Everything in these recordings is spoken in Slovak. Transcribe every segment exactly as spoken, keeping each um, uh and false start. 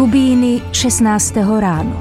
Kubíny šestnásteho ráno.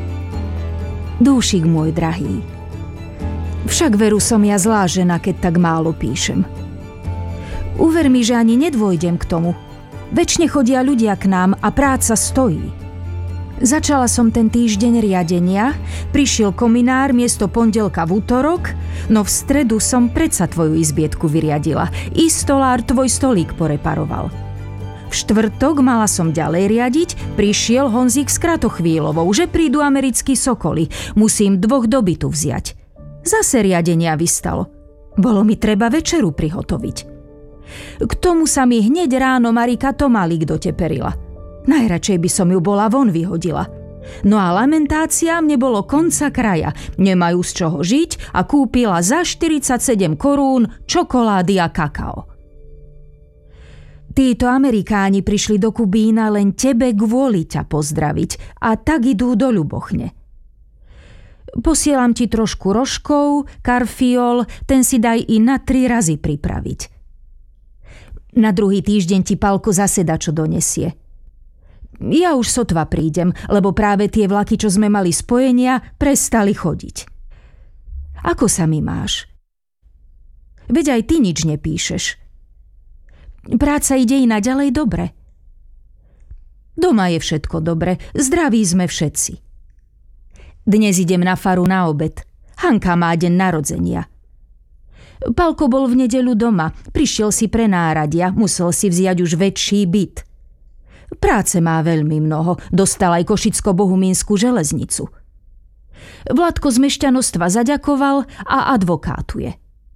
Dúšik môj drahý, však veru som ja zlá žena, keď tak málo píšem. Uver mi, že ani nedôjdem k tomu. Večne chodia ľudia k nám a práca stojí. Začala som ten týždeň riadenia, prišiel kominár miesto pondelka v útorok, no v stredu som predsa tvoju izbietku vyriadila. I stolár tvoj stolík poreparoval. V štvrtok mala som ďalej riadiť, prišiel Honzik s Kratochvíľovou, že prídu americkí sokoly, musím dvoch do bytu vziať. Zase riadenia vystalo. Bolo mi treba večeru prihotoviť. K tomu sa mi hneď ráno Marika Tomálík doteperila. Najradšej by som ju bola von vyhodila. No a lamentáciám nebolo konca kraja. Nemajú z čoho žiť a kúpila za štyridsaťsedem korún čokolády a kakao. Títo Amerikáni prišli do Kubína len tebe kvôli ťa pozdraviť a tak idú do Ľubochne. Posielam ti trošku rožkov, karfiol, ten si daj i na tri razy pripraviť. Na druhý týždeň ti Palko zase dačo donesie. Ja už sotva prídem, lebo práve tie vlaky, čo sme mali spojenia, prestali chodiť. Ako sa mi máš? Veď aj ty nič nepíšeš. Práca ide i naďalej dobre. Doma je všetko dobre, zdraví sme všetci. Dnes idem na faru na obed. Hanka má deň narodzenia. Palko bol v nedeľu doma, prišiel si pre náradia, musel si vziať už väčší byt. Práce má veľmi mnoho, dostal aj Košicko-Bohumínsku železnicu. Vladko z mešťanostva zaďakoval a advokátuje.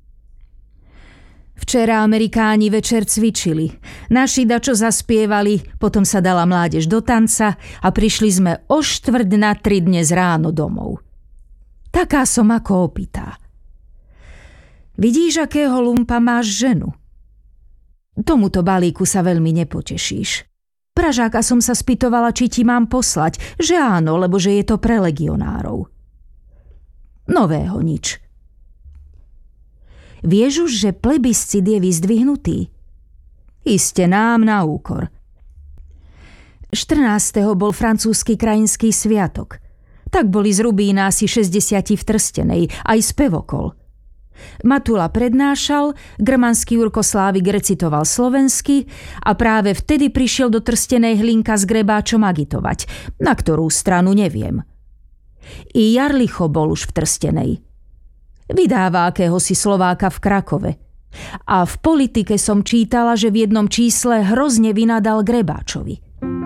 Včera Amerikáni večer cvičili. Naši dačo zaspievali, potom sa dala mládež do tanca a prišli sme o štvrť na tri dnes ráno domov. Taká som ako opitá. Vidíš, akého lumpa máš ženu? Tomuto balíku sa veľmi nepotešíš. Pražáka som sa spýtovala, či ti mám poslať, že áno, lebo že je to pre legionárov. Nového nič. Vieš už, že plebiscit je vyzdvihnutý? Iste nám na úkor. štrnásteho bol francúzsky krajinský sviatok. Tak boli z Rubína asi šesťdesiat v Trstenej, aj spevokol. Matula prednášal, grmanský Jurko Slávik recitoval slovensky a práve vtedy prišiel do Trstenej Hlinka s Grebáčom agitovať, na ktorú stranu neviem. I Jarlicho bol už v Trstenej. Vydáva akéhosi Slováka v Krakove. A v politike som čítala, že v jednom čísle hrozne vynadal Grebáčovi.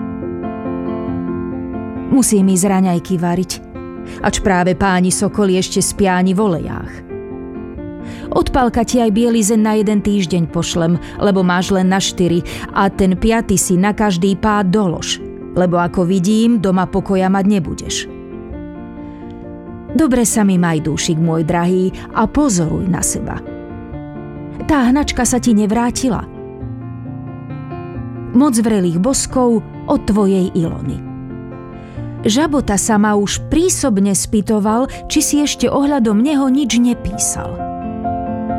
Musím ísť raňajky variť, ač práve páni sokoli ešte spia ani v olejách. Od Palka ti aj bielizeň na jeden týždeň pošlem, lebo máš len na štyri a ten piaty si na každý pád dolož, lebo ako vidím, doma pokoja mať nebudeš. Dobre sa mi maj, dúšik môj drahý, a pozoruj na seba. Tá hnačka sa ti nevrátila. Moc vrelých boskov od tvojej Ilony. Žabota sa ma už prísobne spýtoval, či si ešte ohľadom neho nič nepísal.